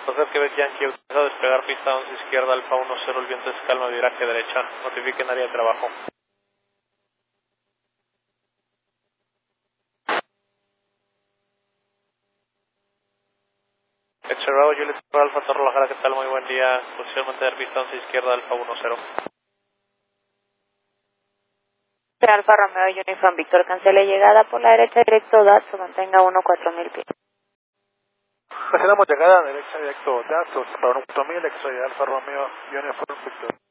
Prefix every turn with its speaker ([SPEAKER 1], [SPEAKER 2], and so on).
[SPEAKER 1] Foxtrot Quebec Yankee, autorizado a despegar pista 11 izquierda, Alfa 10, el viento es calma, viraje derecha, notifiquen área de trabajo. Bravo, Juliet Alfa Torre La Jara, ¿qué tal? Muy buen día. Posición mantener pista 11 izquierda, Alfa 10.
[SPEAKER 2] Alfa Romeo Uniform Víctor, cancele llegada por la derecha directo, DATSO, mantenga 14000 pies.
[SPEAKER 1] Cancelamos llegada, derecha directo, DATSO, para 4000, X-Ray Alfa Romeo Uniform Víctor.